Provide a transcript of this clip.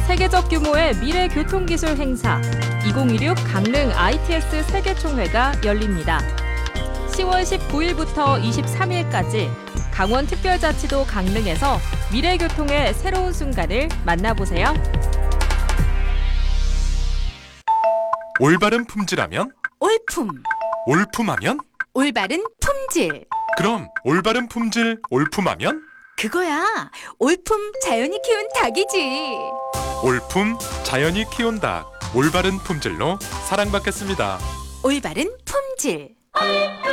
세계적 규모의 미래 교통기술 행사 2016 강릉 ITS 세계총회가 열립니다. 10월 19일부터 23일까지 강원특별자치도 강릉에서 미래 교통의 새로운 순간을 만나보세요. 올바른 품질하면? 올품, 올품하면? 올바른 품질. 그럼 올바른 품질, 올품하면? 그거야. 올품 자연이 키운 닭이지. 올품, 자연이 키운 닭. 올바른 품질로 사랑받겠습니다. 올바른 품질.